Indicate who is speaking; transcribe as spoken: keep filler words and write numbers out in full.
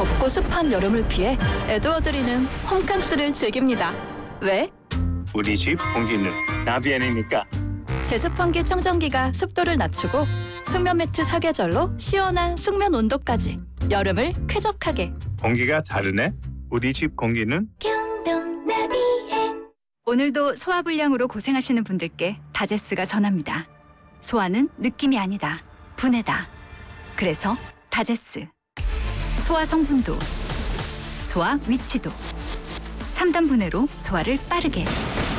Speaker 1: 덥고 습한 여름을 피해 에드워드리는 홈캉스를 즐깁니다. 왜?
Speaker 2: 우리 집 공기는 나비아니니까.
Speaker 1: 제습환기 청정기가 습도를 낮추고 숙면 매트 사계절로 시원한 숙면 온도까지 여름을 쾌적하게.
Speaker 2: 공기가 다르네. 우리 집 공기는
Speaker 3: 오늘도 소화불량으로 고생하시는 분들께 다제스가 전합니다. 소화는 느낌이 아니다. 분해다. 그래서 다제스. 소화 성분도, 소화 위치도. 삼 단 분해로 소화를 빠르게.